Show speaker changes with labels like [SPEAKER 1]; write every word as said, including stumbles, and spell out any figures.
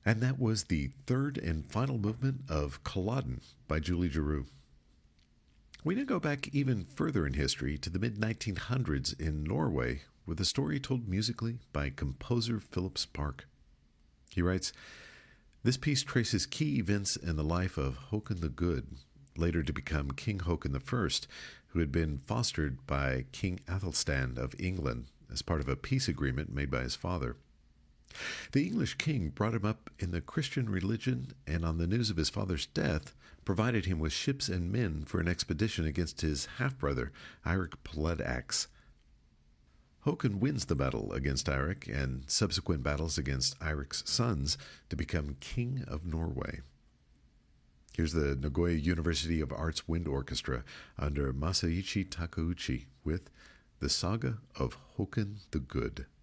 [SPEAKER 1] And that was the third and final movement of Culloden by Julie Giroux. We now go back even further in history to the mid nineteen hundreds in Norway with a story told musically by composer Philip Spark. He writes, "This piece traces key events in the life of Håkon the Good, later to become King Håkon the First, who had been fostered by King Athelstan of England as part of a peace agreement made by his father. The English king brought him up in the Christian religion, and on the news of his father's death, provided him with ships and men for an expedition against his half-brother, Eirik Peledax. Håkon wins the battle against Eirik and subsequent battles against Eirik's sons to become King of Norway." Here's the Nagoya University of Arts Wind Orchestra under Masaichi Takeuchi with The Saga of Håkon the Good.